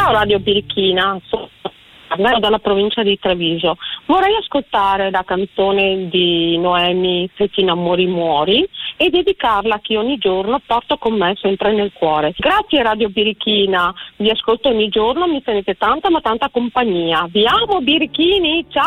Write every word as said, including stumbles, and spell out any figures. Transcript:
Ciao Radio Birichina, sono dalla provincia di Treviso. Vorrei ascoltare la canzone di Noemi Se ti innamori muori e dedicarla a chi ogni giorno porto con me sempre nel cuore. Grazie Radio Birichina, vi ascolto ogni giorno, mi tenete tanta ma tanta compagnia. Vi amo Birichini, ciao!